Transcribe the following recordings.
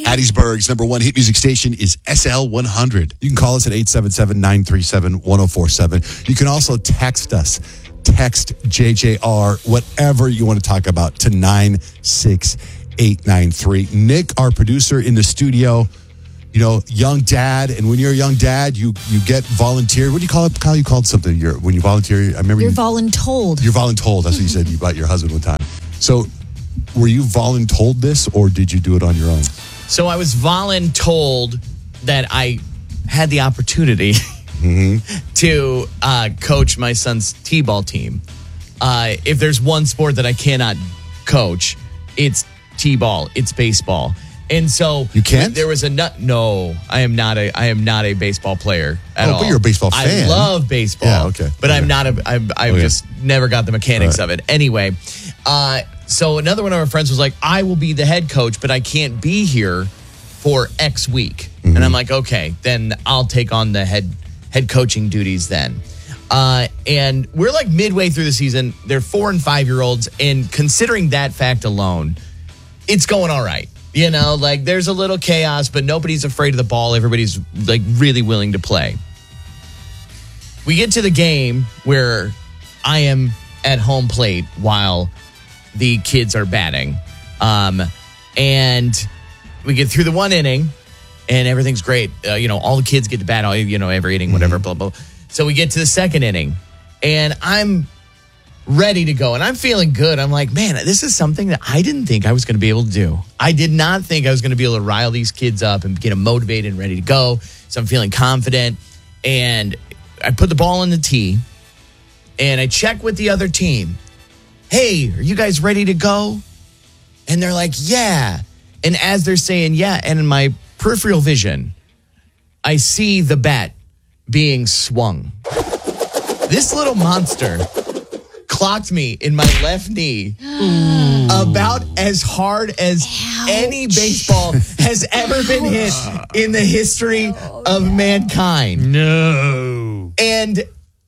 Hattiesburg's number one hit music station is SL100. You can call us at 877-937-1047. You can also text us. Text JJR, whatever you want to talk about, to 96893. Nick, our producer in the studio, young dad, and when you're a young dad, you get volunteered. What do you call it, Kyle? You called something when you volunteer. I remember you're voluntold. You're voluntold. That's what you said about your husband one time. So, were you voluntold this, or did you do it on your own? So I was voluntold that I had the opportunity to coach my son's t-ball team. If there's one sport that I cannot coach, it's t-ball. It's baseball. And so you can't. There was no. I am not a baseball player at all. But you're a baseball fan. I love baseball. Yeah, okay. But I'm not I just never got the mechanics of it. Anyway, so another one of our friends was like, "I will be the head coach, but I can't be here for X week." And I'm like, "Okay, then I'll take on the head coaching duties then." And we're like midway through the season. They're 4 and 5 year olds, and considering that fact alone, it's going all right. There's a little chaos, but nobody's afraid of the ball. Everybody's like really willing to play. We get to the game where I am at home plate while the kids are batting. And we get through the one inning and everything's great. All the kids get to bat, every inning, whatever, blah, blah. So we get to the second inning and I'm ready to go. And I'm feeling good. I'm like, man, this is something that I didn't think I was going to be able to do. I did not think I was going to be able to rile these kids up and get them motivated and ready to go. So I'm feeling confident. And I put the ball in the tee and I check with the other team. Hey, are you guys ready to go? And they're like, yeah. And as they're saying, yeah, and in my peripheral vision, I see the bat being swung. This little monster clocked me in my left knee about as hard as any baseball has ever been hit in the history of mankind. No. And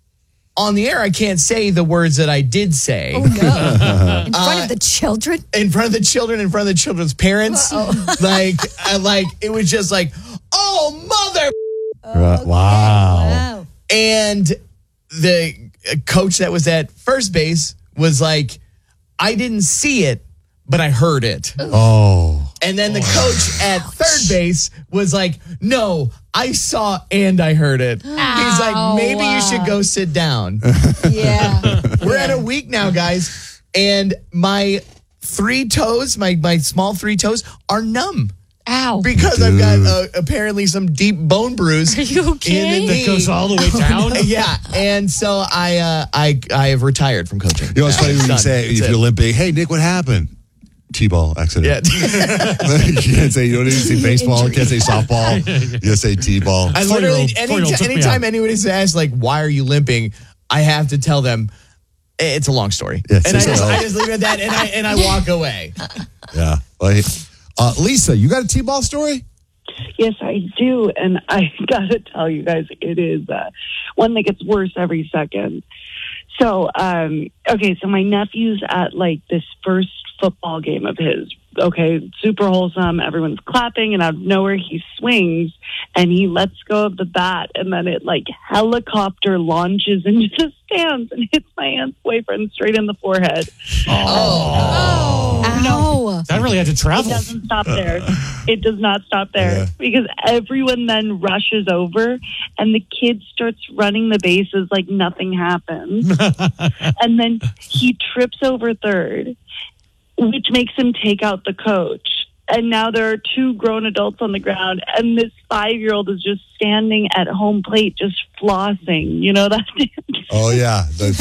on the air, I can't say the words that I did say. Oh, no. In front of the children? In front of the children, in front of the children's parents. Like, it was just like, oh, mother. Okay. Wow. And the coach that was at first base was like, I didn't see it, but I heard it. Oh. And then the coach at third base was like, no, I saw and I heard it. He's like, maybe you should go sit down. Yeah. We're at a week now, guys. And my 3 toes, my small 3 toes are numb. Ow. Because I've got apparently some deep bone bruise. Are you okay? In the knee. That goes all the way down? Yeah. And so I have retired from coaching. It's funny when you say, if you're limping, hey, Nick, what happened? T-ball accident. Yeah. You can't say, you don't even say baseball, you can't say softball, you just say T-ball. I literally, anytime anybody's asked, like, why are you limping? I have to tell them, it's a long story. Yeah, and I just leave it at that and I walk away. Yeah. Lisa, you got a T-ball story? Yes, I do. And I got to tell you guys, it is one that gets worse every second. So, so my nephew's at like this first football game of his. Okay, super wholesome. Everyone's clapping, and out of nowhere he swings and he lets go of the bat, and then it like helicopter launches into the stands and hits my aunt's boyfriend straight in the forehead. Oh. No. That really had to travel. It doesn't stop there. It does not stop there because everyone then rushes over and the kid starts running the bases like nothing happens. And then he trips over third, which makes him take out the coach. And now there are 2 grown adults on the ground, and this 5-year-old is just standing at home plate, just flossing. You know that dance? Oh, yeah. The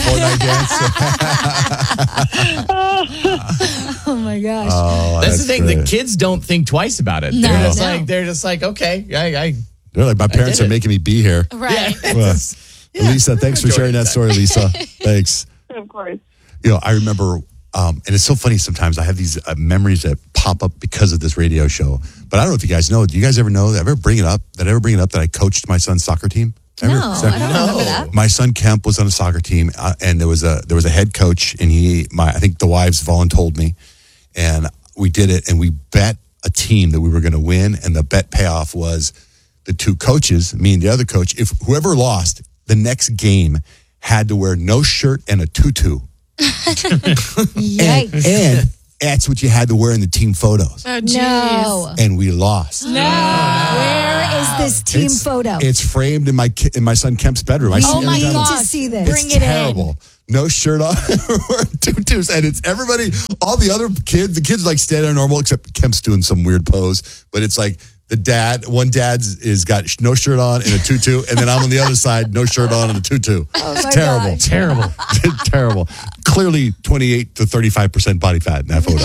Fortnite dance. Oh, my gosh. Oh, that's the thing. Great. The kids don't think twice about it. No, they're just like, okay. They're like, my parents are making me be here. Right. Well, Lisa, thanks for sharing that story, Lisa. Thanks. Of course. I remember... and it's so funny sometimes I have these memories that pop up because of this radio show. But I don't know if you guys know. Do you guys ever know? Ever bring it up that I coached my son's soccer team? I don't remember that. My son Kemp was on a soccer team, and there was a head coach, and I think the wives voluntold me, and we did it, and we bet a team that we were going to win, and the bet payoff was the two coaches, me and the other coach. If whoever lost, the next game had to wear no shirt and a tutu. Yikes. And that's what you had to wear in the team photos. Oh, no. And we lost. No. Where is this team photo? It's framed in my son Kemp's bedroom. I see Oh, my every time. God. To see this. It's Bring it terrible. No shirt on, wearing tutus, and it's everybody. All the other kids, the kids like stand there normal, except Kemp's doing some weird pose. But it's like one dad's is got no shirt on and a tutu, and then I'm on the other side, no shirt on and a tutu. Oh, It's my terrible, gosh. terrible, terrible. Clearly, 28 to 35% body fat in that photo.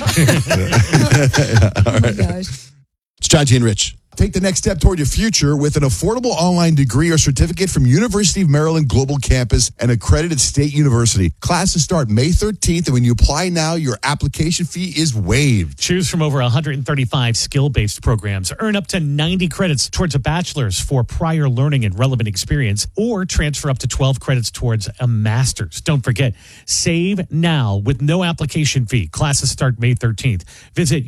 Oh, my gosh. It's John G. and Rich. Take the next step toward your future with an affordable online degree or certificate from University of Maryland Global Campus, an accredited state university. Classes start May 13th, and when you apply now, your application fee is waived. Choose from over 135 skill-based programs. Earn up to 90 credits towards a bachelor's for prior learning and relevant experience, or transfer up to 12 credits towards a master's. Don't forget, save now with no application fee. Classes start May 13th. Visit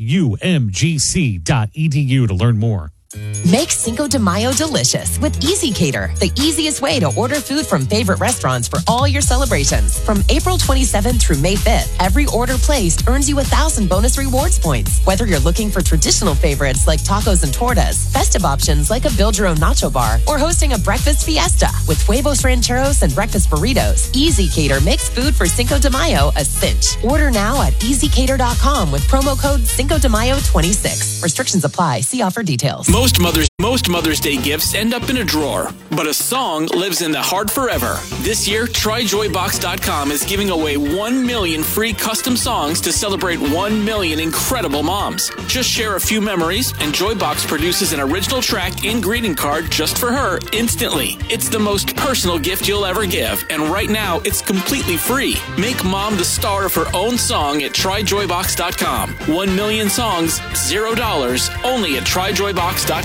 umgc.edu to learn more. Make Cinco de Mayo delicious with Easy Cater, the easiest way to order food from favorite restaurants for all your celebrations. From April 27th through May 5th, every order placed earns you 1,000 bonus rewards points. Whether you're looking for traditional favorites like tacos and tortas, festive options like a build your own nacho bar, or hosting a breakfast fiesta with huevos rancheros and breakfast burritos, Easy Cater makes food for Cinco de Mayo a cinch. Order now at easycater.com with promo code Cinco de Mayo 26. Restrictions apply. See offer details. Most Mother's Day gifts end up in a drawer, but a song lives in the heart forever. This year, TryJoyBox.com is giving away 1 million free custom songs to celebrate 1 million incredible moms. Just share a few memories, and Joybox produces an original track and greeting card just for her instantly. It's the most personal gift you'll ever give, and right now, it's completely free. Make mom the star of her own song at TryJoyBox.com. 1 million songs, $0, only at TryJoyBox.com.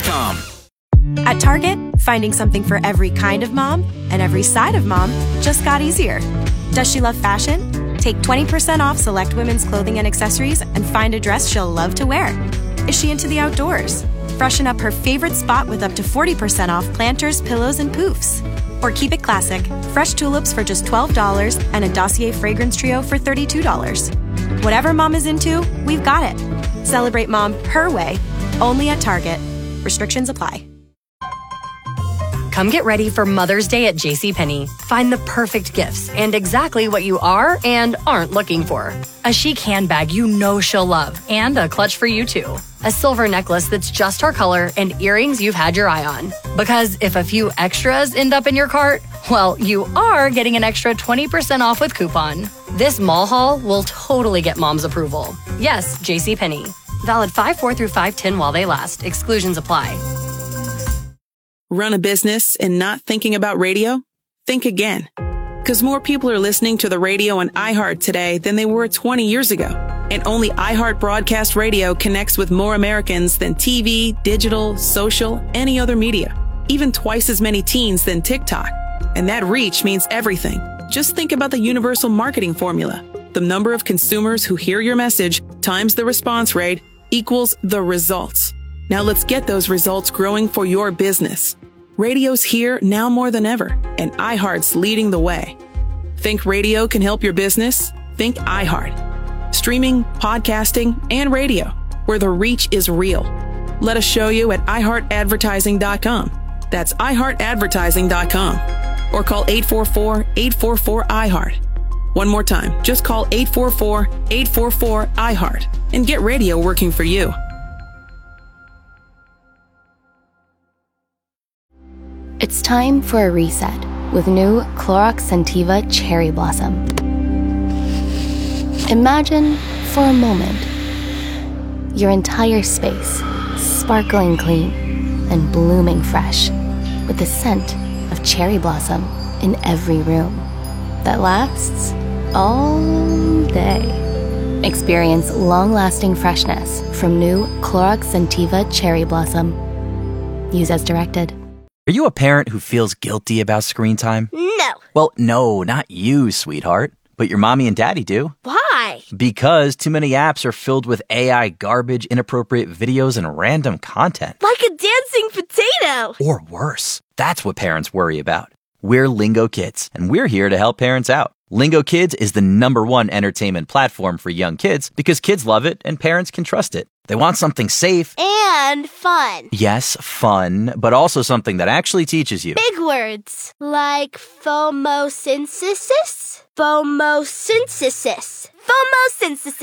At Target, finding something for every kind of mom and every side of mom just got easier. Does she love fashion? Take 20% off select women's clothing and accessories and find a dress she'll love to wear. Is she into the outdoors? Freshen up her favorite spot with up to 40% off planters, pillows, and poofs. Or keep it classic, fresh tulips for just $12 and a Dossier fragrance trio for $32. Whatever mom is into, we've got it. Celebrate mom her way, only at Target. Restrictions apply. Come get ready for Mother's Day at JCPenney. Find the perfect gifts and exactly what you are and aren't looking for. A chic handbag you know she'll love, and a clutch for you too. A silver necklace that's just her color, and earrings you've had your eye on. Because if a few extras end up in your cart, well, you are getting an extra 20% off with coupon. This mall haul will totally get mom's approval. Yes, JCPenney. Valid 5/4 through 5/10 while they last. Exclusions apply. Run a business and not thinking about radio? Think again. Because more people are listening to the radio on iHeart today than they were 20 years ago. And only iHeart Broadcast Radio connects with more Americans than TV, digital, social, any other media. Even twice as many teens than TikTok. And that reach means everything. Just think about the universal marketing formula. The number of consumers who hear your message times the response rate equals the results. Now let's get those results growing for your business. Radio's here now more than ever, and iHeart's leading the way. Think radio can help your business? Think iHeart. Streaming, podcasting, and radio, where the reach is real. Let us show you at iHeartAdvertising.com. That's iHeartAdvertising.com. Or call 844-844-iHeart. One more time, just call 844-844-iHeart and get radio working for you. It's time for a reset with new Clorox Scentiva Cherry Blossom. Imagine, for a moment, your entire space sparkling clean and blooming fresh with the scent of cherry blossom in every room that lasts all day. Experience long-lasting freshness from new Clorox Scentiva Cherry Blossom. Use as directed. Are you a parent who feels guilty about screen time? No. Well, no, not you, sweetheart. But your mommy and daddy do. Why? Why? Because too many apps are filled with AI garbage, inappropriate videos, and random content. Like a dancing potato. Or worse. That's what parents worry about. We're Lingo Kids, and we're here to help parents out. Lingo Kids is the #1 entertainment platform for young kids because kids love it and parents can trust it. They want something safe. And fun. Yes, fun, but also something that actually teaches you. Big words. Like phomosynthesis? Phomosynthesis. Phomosynthesis.